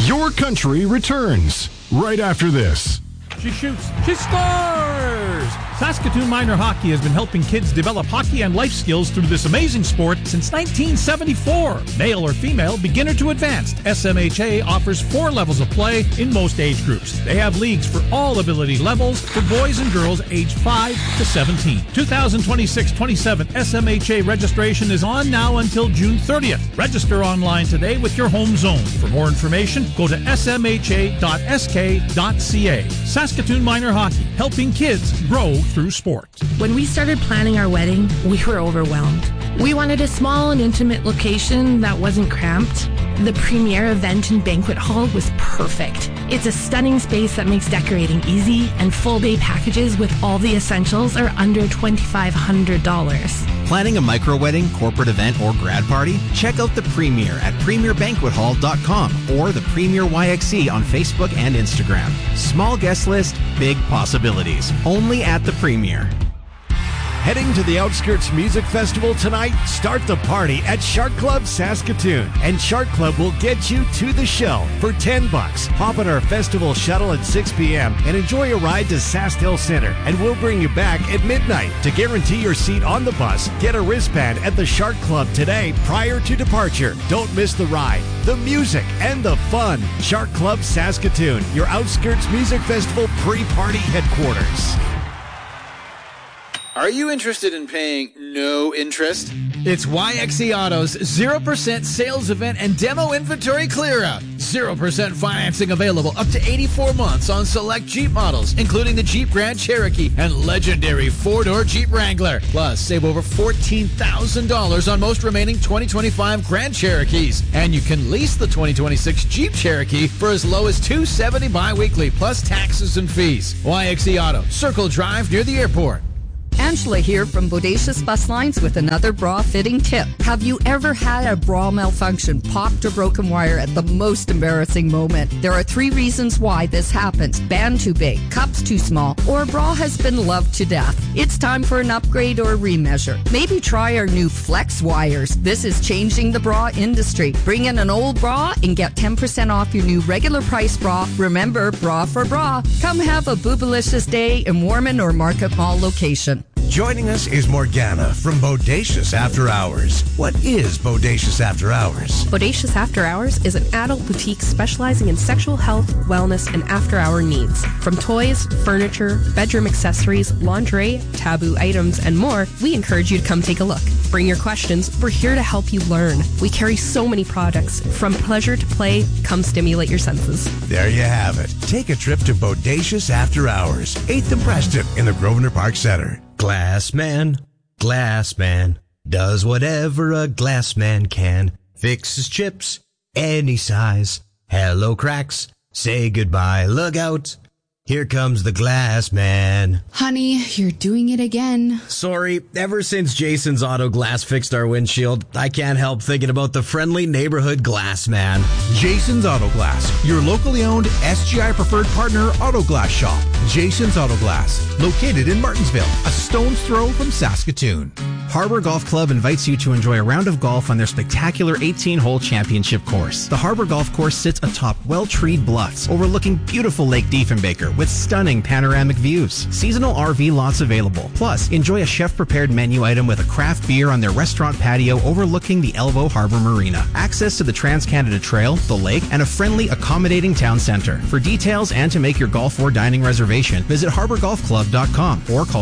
Your Country returns right after this. She shoots. She scores! Saskatoon Minor Hockey has been helping kids develop hockey and life skills through this amazing sport since 1974. Male or female, beginner to advanced, SMHA offers 4 levels of play in most age groups. They have leagues for all ability levels for boys and girls aged 5 to 17. 2026-27 SMHA registration is on now until June 30th. Register online today with your home zone. For more information, go to smha.sk.ca. Saskatoon Minor Hockey, helping kids grow through sport. When we started planning our wedding, we were overwhelmed. We wanted a small and intimate location that wasn't cramped. The Premier Event and Banquet Hall was perfect. It's a stunning space that makes decorating easy, and full day packages with all the essentials are under $2,500. Planning a micro-wedding, corporate event, or grad party? Check out the Premier at premierbanquethall.com or the Premier YXC on Facebook and Instagram. Small guest list, big possibilities. Only at the Premier. Heading to the Outskirts Music Festival tonight? Start the party at Shark Club Saskatoon, and Shark Club will get you to the show for $10. Hop on our festival shuttle at 6 p.m. and enjoy a ride to Sask Hill Center, and we'll bring you back at midnight. To guarantee your seat on the bus, get a wristband at the Shark Club today prior to departure. Don't miss the ride, the music, and the fun. Shark Club Saskatoon, your Outskirts Music Festival pre-party headquarters. Are you interested in paying no interest? It's YXE Auto's 0% sales event and demo inventory clear-out. 0% financing available up to 84 months on select Jeep models, including the Jeep Grand Cherokee and legendary 4-door Jeep Wrangler. Plus, save over $14,000 on most remaining 2025 Grand Cherokees. And you can lease the 2026 Jeep Cherokee for as low as $270 bi-weekly, plus taxes and fees. YXE Auto, Circle Drive near the airport. Angela here from Bodacious Bus Lines with another bra fitting tip. Have you ever had a bra malfunction, popped or broken wire at the most embarrassing moment? There are 3 reasons why this happens. Band too big, cups too small, or a bra has been loved to death. It's time for an upgrade or remeasure. Maybe try our new Flex Wires. This is changing the bra industry. Bring in an old bra and get 10% off your new regular price bra. Remember, bra for bra. Come have a boobalicious day in Warman or Market Mall location. Joining us is Morgana from Bodacious After Hours. What is Bodacious After Hours? Bodacious After Hours is an adult boutique specializing in sexual health, wellness, and after-hour needs. From toys, furniture, bedroom accessories, lingerie, taboo items, and more, we encourage you to come take a look. Bring your questions. We're here to help you learn. We carry so many products. From pleasure to play, come stimulate your senses. There you have it. Take a trip to Bodacious After Hours, 8th and Preston in the Grosvenor Park Center. Glass man, does whatever a glass man can. Fixes chips, any size. Hello cracks, say goodbye, look out. Here comes the glass man. Honey, you're doing it again. Sorry, ever since Jason's Auto Glass fixed our windshield, I can't help thinking about the friendly neighborhood glass man. Jason's Auto Glass, your locally owned SGI preferred partner auto glass shop. Jason's Auto Glass, located in Martinsville, a stone's throw from Saskatoon. Harbor Golf Club invites you to enjoy a round of golf on their spectacular 18-hole championship course. The Harbor Golf Course sits atop well-treed bluffs overlooking beautiful Lake Diefenbaker with stunning panoramic views. Seasonal RV lots available. Plus, enjoy a chef-prepared menu item with a craft beer on their restaurant patio overlooking the Elbow Harbor Marina. Access to the Trans-Canada Trail, the lake, and a friendly, accommodating town center. For details and to make your golf or dining reservation, visit harborgolfclub.com or call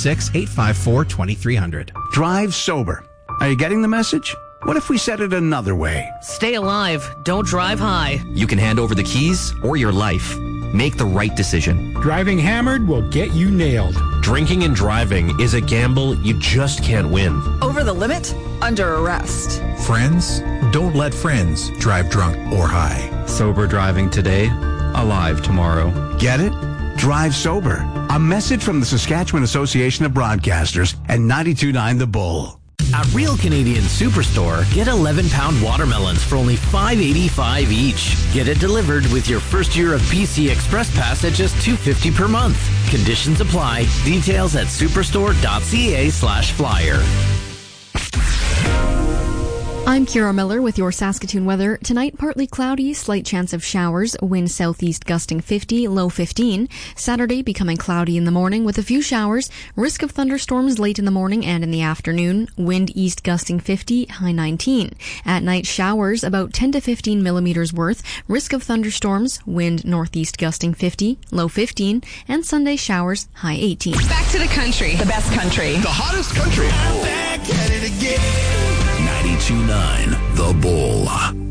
306-854-2300. Drive sober. Are you getting the message? What if we said it another way? Stay alive. Don't drive high. You can hand over the keys or your life. Make the right decision. Driving hammered will get you nailed. Drinking and driving is a gamble you just can't win. Over the limit? Under arrest. Friends? Don't let friends drive drunk or high. Sober driving today, alive tomorrow. Get it? Drive sober. A message from the Saskatchewan Association of Broadcasters and 92.9 The Bull. At Real Canadian Superstore, get 11-pound watermelons for only $5.85 each. Get it delivered with your first year of BC Express Pass at just $2.50 per month. Conditions apply. Details at superstore.ca/flyer. I'm Kira Miller with your Saskatoon weather. Tonight, partly cloudy, slight chance of showers, wind southeast gusting 50, low 15. Saturday, becoming cloudy in the morning with a few showers, risk of thunderstorms late in the morning and in the afternoon, wind east gusting 50, high 19. At night, showers about 10 to 15 millimeters worth, risk of thunderstorms, wind northeast gusting 50, low 15, and Sunday showers, high 18. Back to the country. The best country. The hottest country. I'm back at it again. 92.9 The Bull.